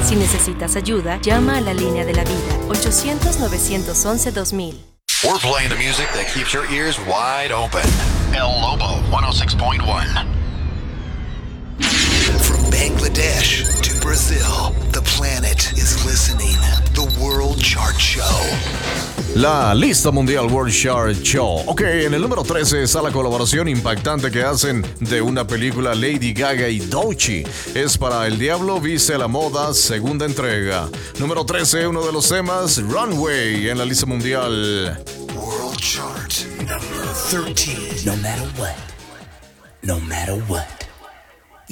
Si necesitas ayuda, llama a la línea de la vida, 800-911-2000. We're playing the music that keeps your ears wide open. El Lobo 106.1. From Bangladesh to Brazil, the planet is listening. The World Chart Show. La lista mundial World Chart Show. Ok, en el número 13 está la colaboración impactante que hacen de una película Lady Gaga y Doechii. Es para El Diablo Viste a la Moda, segunda entrega. Número 13, uno de los temas, Runway, en la lista mundial. World Chart number 13. No matter what. No matter what.